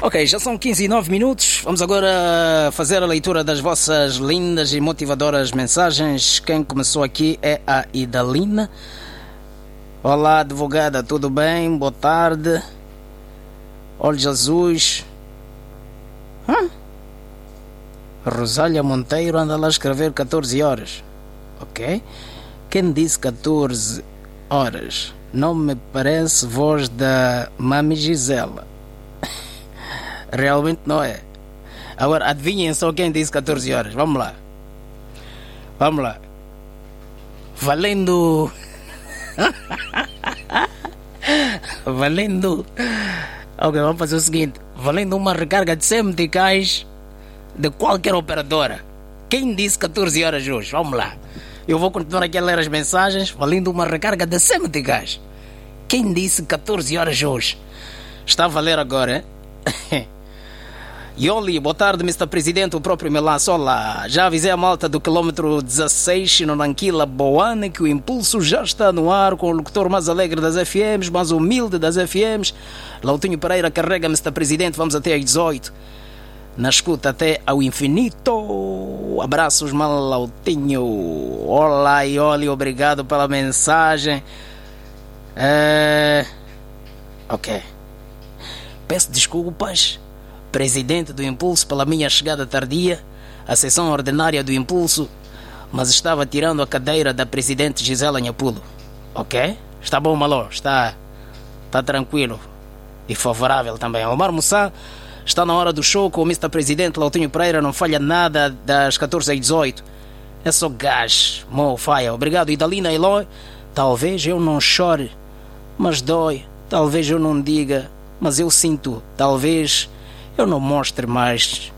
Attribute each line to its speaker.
Speaker 1: Ok, já são 15 e 9 minutos. Vamos agora fazer a leitura das vossas lindas e motivadoras mensagens. Quem começou aqui é a Idalina. Olá, advogada, tudo bem? Boa tarde. Olhos azuis. Rosália Monteiro anda lá a escrever 14 horas. Ok. Quem disse 14 horas? Não me parece voz da Mami Gisela. Realmente não é. Agora, adivinhem só quem disse 14 horas. Vamos lá. Valendo. Ok, vamos fazer o seguinte. Valendo uma recarga de 100 meticais de qualquer operadora. Quem disse 14 horas hoje? Vamos lá. Eu vou continuar aqui a ler as mensagens. Valendo uma recarga de 100 meticais. Quem disse 14 horas hoje? Está a valer agora, hein? Yoli, boa tarde, Mr. Presidente, o próprio Melaço. Olá, já avisei a malta do quilômetro 16 no Nanquila Boane que o impulso já está no ar com o locutor mais alegre das FMs, mais humilde das FMs. Lautinho Pereira carrega, Mr. Presidente, vamos até às 18. Na escuta até ao infinito. Abraços, mano Lautinho. Olá, Yoli, obrigado pela mensagem. Ok. Peço desculpas, Presidente do Impulso, pela minha chegada tardia à sessão ordinária do Impulso, mas estava tirando a cadeira da Presidente Gisela Nhapulo. Ok? Está bom, Maló? Está tranquilo e favorável também. Omar Moussa está na hora do show com o Mr. Presidente Lautinho Pereira, não falha nada das 14 às 18. É só gás, mo faia. Obrigado, Idalina Eloy. Talvez eu não chore, mas dói. Talvez eu não diga, mas eu sinto. Talvez eu não mostre mais,